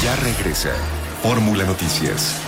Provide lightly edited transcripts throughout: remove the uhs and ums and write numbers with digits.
Ya regresa Fórmula Noticias.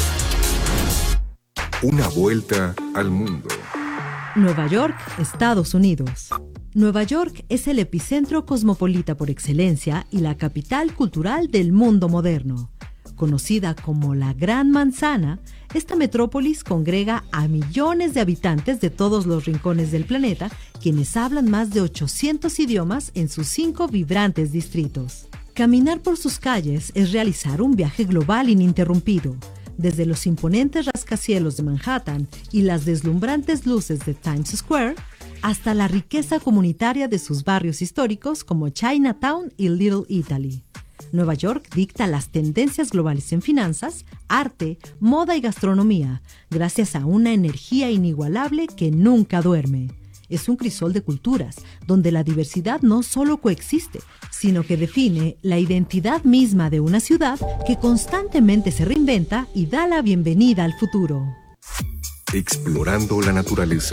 Una vuelta al mundo. Nueva York, Estados Unidos. Nueva York es el epicentro cosmopolita por excelencia y la capital cultural del mundo moderno. Conocida como la Gran Manzana, esta metrópolis congrega a millones de habitantes de todos los rincones del planeta, quienes hablan más de 800 idiomas en sus 5 vibrantes distritos. Caminar por sus calles es realizar un viaje global ininterrumpido. Desde los imponentes rascacielos de Manhattan y las deslumbrantes luces de Times Square, hasta la riqueza comunitaria de sus barrios históricos como Chinatown y Little Italy. Nueva York dicta las tendencias globales en finanzas, arte, moda y gastronomía, gracias a una energía inigualable que nunca duerme. Es un crisol de culturas, donde la diversidad no solo coexiste, sino que define la identidad misma de una ciudad que constantemente se reinventa y da la bienvenida al futuro. Explorando la naturaleza.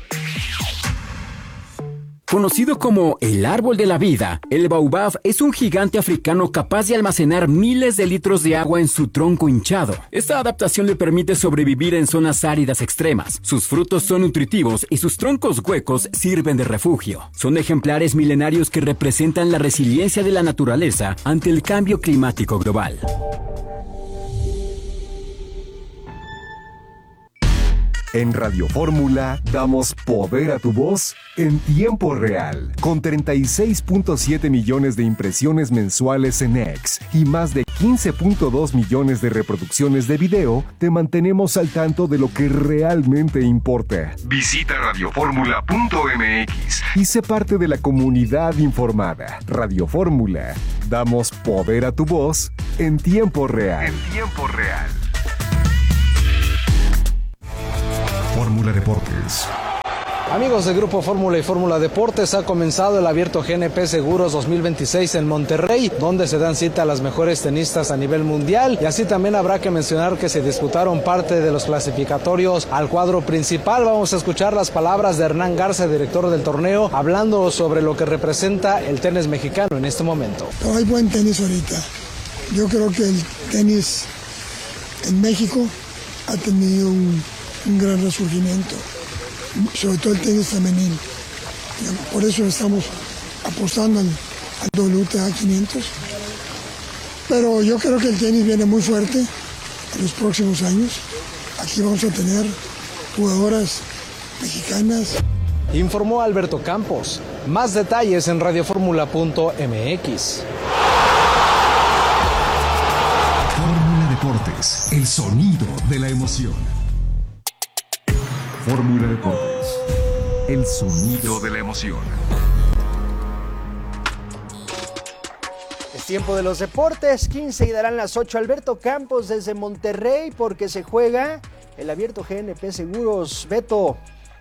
Conocido como el árbol de la vida, el baobab es un gigante africano capaz de almacenar miles de litros de agua en su tronco hinchado. Esta adaptación le permite sobrevivir en zonas áridas extremas. Sus frutos son nutritivos y sus troncos huecos sirven de refugio. Son ejemplares milenarios que representan la resiliencia de la naturaleza ante el cambio climático global. En Radio Fórmula damos poder a tu voz en tiempo real. Con 36.7 millones de impresiones mensuales en X y más de 15.2 millones de reproducciones de video, te mantenemos al tanto de lo que realmente importa. Visita radioformula.mx y sé parte de la comunidad informada. Radio Fórmula. Damos poder a tu voz en tiempo real. En tiempo real. Fórmula Deportes. Amigos del Grupo Fórmula y Fórmula Deportes, ha comenzado el Abierto GNP Seguros 2026 en Monterrey, donde se dan cita a las mejores tenistas a nivel mundial, y así también habrá que mencionar que se disputaron parte de los clasificatorios al cuadro principal. Vamos a escuchar las palabras de Hernán Garza, director del torneo, hablando sobre lo que representa el tenis mexicano en este momento. Hay buen tenis ahorita. Yo creo que el tenis en México ha tenido un gran resurgimiento, sobre todo el tenis femenil. Por eso estamos apostando al WTA 500. Pero yo creo que el tenis viene muy fuerte en los próximos años. Aquí vamos a tener jugadoras mexicanas. Informó Alberto Campos. Más detalles en radioformula.mx. Fórmula Deportes, el sonido de la emoción. Fórmula Deportes, el sonido de la emoción. Es tiempo de los deportes, 15 y darán las 8. Alberto Campos desde Monterrey, porque se juega el Abierto GNP Seguros. Beto.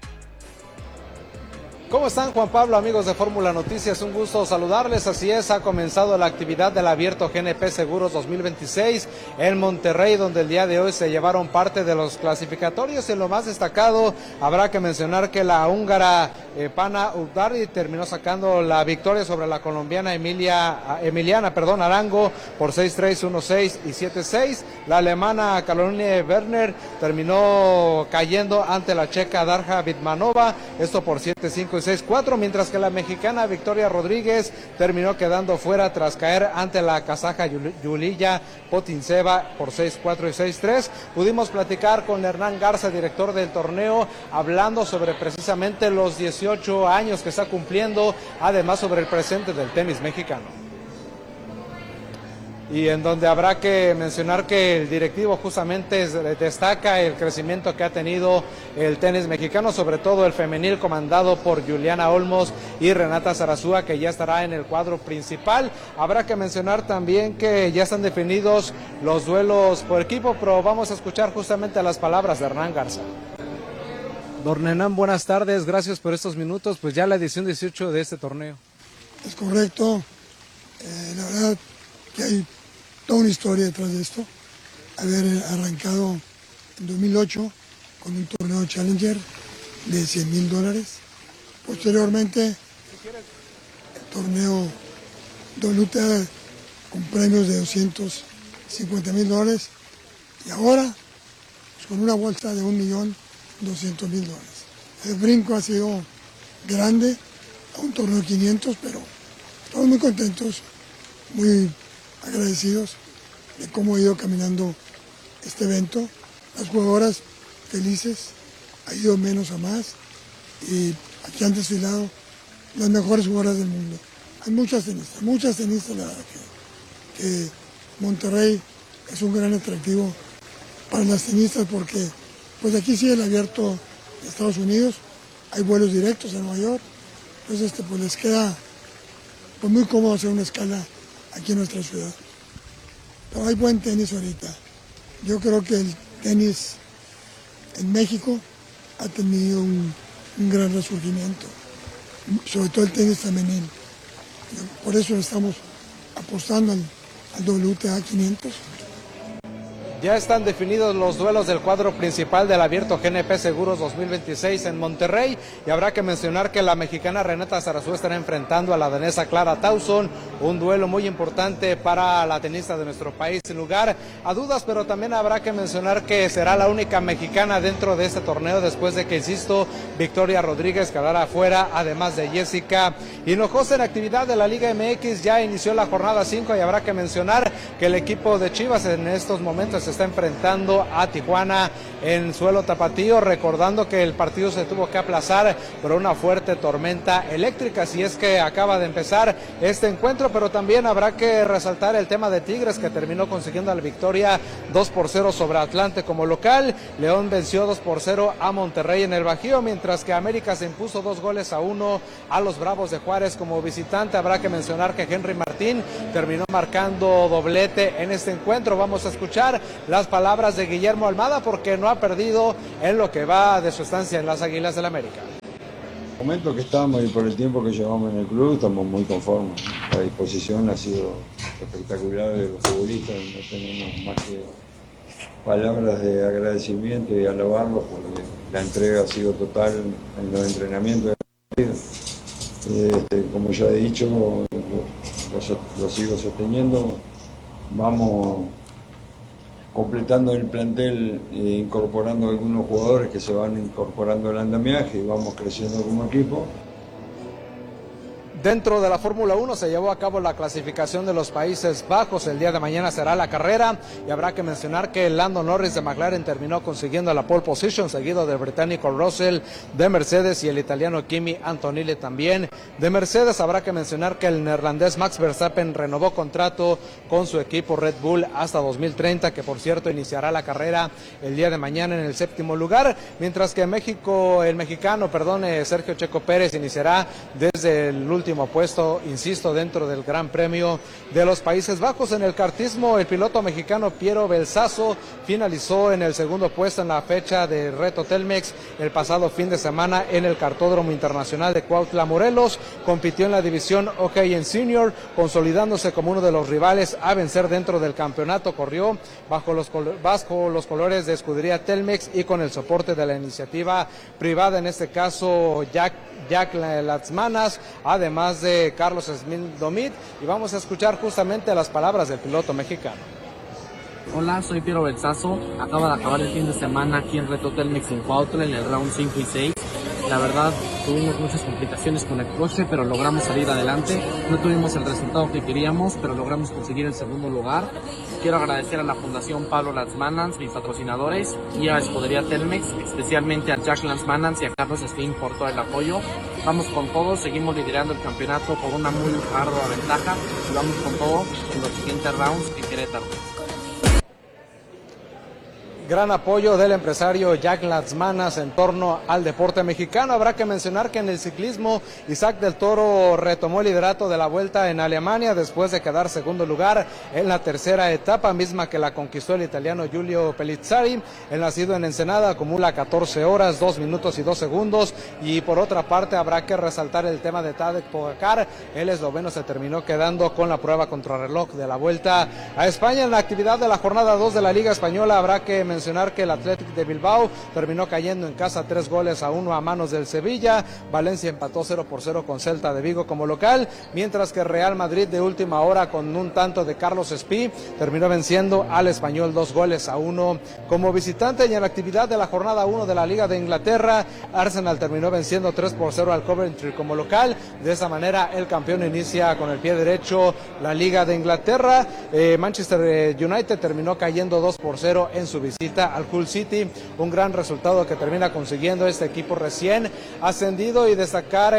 ¿Cómo están, Juan Pablo, amigos de Fórmula Noticias? Un gusto saludarles. Así es, ha comenzado la actividad del Abierto GNP Seguros 2026 en Monterrey, donde el día de hoy se llevaron parte de los clasificatorios. En lo más destacado, habrá que mencionar que la húngara Pana Udari terminó sacando la victoria sobre la colombiana Emiliana Arango por 6-3, 1-6 y 7-6. La alemana Caroline Werner terminó cayendo ante la checa Darja Bitmanova, esto por 7-5 y 6-4, mientras que la mexicana Victoria Rodríguez terminó quedando fuera tras caer ante la kazaja Yuliya Potinseva por 6-4 y 6-3. Pudimos platicar con Hernán Garza, director del torneo, hablando sobre precisamente los 18 años que está cumpliendo, además sobre el presente del tenis mexicano. Y en donde habrá que mencionar que el directivo justamente destaca el crecimiento que ha tenido el tenis mexicano, sobre todo el femenil, comandado por Juliana Olmos y Renata Zarazúa, que ya estará en el cuadro principal. Habrá que mencionar también que ya están definidos los duelos por equipo, pero vamos a escuchar justamente las palabras de Hernán Garza. Don Hernán, buenas tardes, gracias por estos minutos, pues ya la edición 18 de este torneo. Es correcto, la verdad que hay toda una historia detrás de esto. Haber arrancado en 2008 con un torneo Challenger de $100,000. Posteriormente, el torneo WTA con premios de $50,000 y ahora pues, con una bolsa de $1,200,000. El brinco ha sido grande a un torneo de 500, pero estamos muy contentos, muy agradecidos de cómo ha ido caminando este evento. Las jugadoras felices, ha ido menos a más y aquí han desfilado las mejores jugadoras del mundo. Hay muchas tenistas, la verdad que Monterrey es un gran atractivo para las tenistas porque pues aquí sigue el abierto de Estados Unidos, hay vuelos directos a Nueva York, entonces pues les queda pues, muy cómodo hacer una escala aquí en nuestra ciudad. Pero hay buen tenis ahorita. Yo creo que el tenis en México ha tenido un gran resurgimiento, sobre todo el tenis femenino. Por eso estamos apostando al WTA 500. Ya están definidos los duelos del cuadro principal del Abierto GNP Seguros 2026 en Monterrey y habrá que mencionar que la mexicana Renata Zarazúa estará enfrentando a la danesa Clara Tauson, un duelo muy importante para la tenista de nuestro país, sin lugar a dudas, pero también habrá que mencionar que será la única mexicana dentro de este torneo después de que, insisto, Victoria Rodríguez quedará afuera, además de Jessica Hinojosa. En actividad de la Liga MX ya inició la jornada 5 y habrá que mencionar que el equipo de Chivas en estos momentos se está enfrentando a Tijuana en suelo tapatío, recordando que el partido se tuvo que aplazar por una fuerte tormenta eléctrica, así es que acaba de empezar este encuentro, pero también habrá que resaltar el tema de Tigres, que terminó consiguiendo la victoria 2-0 sobre Atlante como local. León venció 2-0 a Monterrey en el Bajío, mientras que América se impuso 2-1 a los Bravos de Juárez como visitante. Habrá que mencionar que Henry Martín terminó marcando doblete en este encuentro. Vamos a escuchar las palabras de Guillermo Almada porque no ha perdido en lo que va de su estancia en las Águilas del América. En el momento que estamos y por el tiempo que llevamos en el club estamos muy conformes. La disposición ha sido espectacular de los futbolistas, no tenemos más que palabras de agradecimiento y alabarlos porque la entrega ha sido total en los entrenamientos. Como ya he dicho, lo sigo sosteniendo, vamos completando el plantel e incorporando algunos jugadores que se van incorporando al andamiaje y vamos creciendo como equipo. Dentro de la Fórmula 1 se llevó a cabo la clasificación de los Países Bajos. El día de mañana será la carrera y habrá que mencionar que Lando Norris de McLaren terminó consiguiendo la pole position, seguido del británico Russell de Mercedes y el italiano Kimi Antonelli también de Mercedes. Habrá que mencionar que el neerlandés Max Verstappen renovó contrato con su equipo Red Bull hasta 2030, que por cierto iniciará la carrera el día de mañana en el 7º lugar, mientras que el mexicano Sergio Checo Pérez iniciará desde el último puesto, insisto, dentro del Gran Premio de los Países Bajos. En el kartismo, el piloto mexicano Piero Belsazo finalizó en el segundo puesto en la fecha de Reto Telmex el pasado fin de semana en el Kartódromo Internacional de Cuautla, Morelos. Compitió en la división OK en Senior, consolidándose como uno de los rivales a vencer dentro del campeonato. Corrió bajo los colores de Escudería Telmex y con el soporte de la iniciativa privada, en este caso Jack Latzmanas, además de Carlos Smith Domit, y vamos a escuchar justamente las palabras del piloto mexicano. Hola, soy Piero Belsazo. Acaba de acabar el fin de semana aquí en Reto Telmex en Cuautla en el round 5 y 6. La verdad, tuvimos muchas complicaciones con el coche, pero logramos salir adelante. No tuvimos el resultado que queríamos, pero logramos conseguir el segundo lugar. Quiero agradecer a la Fundación Pablo Latzmanans, mis patrocinadores, y a Escudería Telmex, especialmente a Jack Latzmanans y a Carlos Slim por todo el apoyo. Vamos con todo, seguimos liderando el campeonato por una muy ardua ventaja y vamos con todo en los siguientes rounds en Querétaro. Gran apoyo del empresario Jack Latzmanas en torno al deporte mexicano. Habrá que mencionar que en el ciclismo Isaac del Toro retomó el liderato de la Vuelta en Alemania después de quedar segundo lugar en la tercera etapa, misma que la conquistó el italiano Giulio Pellizzari. El nacido en Ensenada acumula 14 horas, 2 minutos y 2 segundos. Y por otra parte habrá que resaltar el tema de Tadej Pogačar. El esloveno se terminó quedando con la prueba contrarreloj de la Vuelta a España. En la actividad de la jornada 2 de la Liga Española habrá que mencionar que el Athletic de Bilbao terminó cayendo en casa 3-1 a manos del Sevilla. Valencia empató 0-0 con Celta de Vigo como local, mientras que Real Madrid de última hora con un tanto de Carlos Espí terminó venciendo al Español 2-1 como visitante. Y en la actividad de la jornada 1 de la Liga de Inglaterra, Arsenal terminó venciendo 3-0 al Coventry como local. De esa manera el campeón inicia con el pie derecho la Liga de Inglaterra. Manchester United terminó cayendo 2-0 en su visita al Hull City, un gran resultado que termina consiguiendo este equipo recién ascendido. Y destacar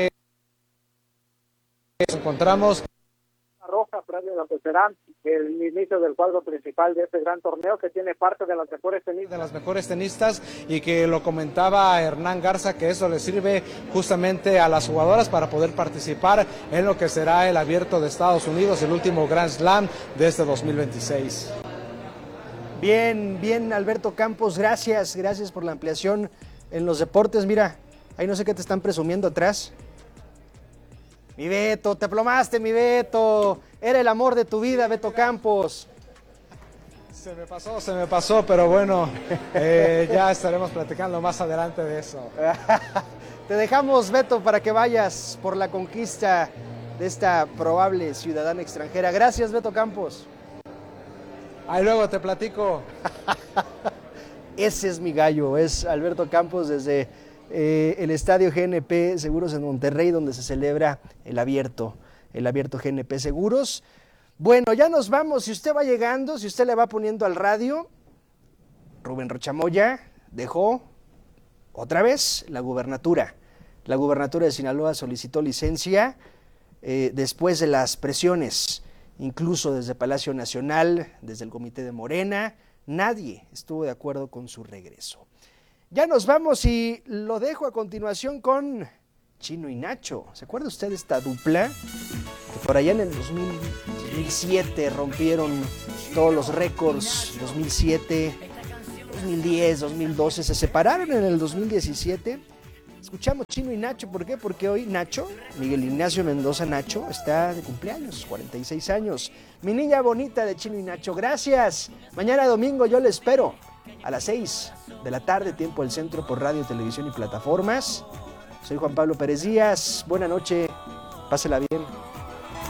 encontramos roja previo a lo que será el inicio del cuadro principal de este gran torneo, que tiene parte de las mejores tenistas. Y que lo comentaba Hernán Garza, que eso le sirve justamente a las jugadoras para poder participar en lo que será el Abierto de Estados Unidos, el último Grand Slam de este 2026. Bien, Alberto Campos, gracias por la ampliación en los deportes. Mira, ahí no sé qué te están presumiendo atrás. Mi Beto, te plomaste, mi Beto. Era el amor de tu vida, Beto Campos. Se me pasó, pero bueno, ya estaremos platicando más adelante de eso. Te dejamos, Beto, para que vayas por la conquista de esta probable ciudadana extranjera. Gracias, Beto Campos. Ahí luego te platico. Ese es mi gallo, es Alberto Campos desde el estadio GNP Seguros en Monterrey, donde se celebra el abierto GNP Seguros. Bueno, ya nos vamos. Si usted va llegando, si usted le va poniendo al radio, Rubén Rochamoya dejó otra vez la gubernatura. La gubernatura de Sinaloa solicitó licencia después de las presiones, incluso desde Palacio Nacional, desde el comité de Morena. Nadie estuvo de acuerdo con su regreso. Ya nos vamos y lo dejo a continuación con Chino y Nacho. ¿Se acuerda usted de esta dupla? Que por allá en el 2007 rompieron todos los récords. 2007, 2010, 2012. Se separaron en el 2017. Escuchamos Chino y Nacho. ¿Por qué? Porque hoy Nacho, Miguel Ignacio Mendoza Nacho, está de cumpleaños, 46 años. Mi niña bonita de Chino y Nacho, gracias. Mañana domingo yo le espero a las 6 de la tarde, tiempo del centro, por radio, televisión y plataformas. Soy Juan Pablo Pérez Díaz. Buena noche, pásela bien.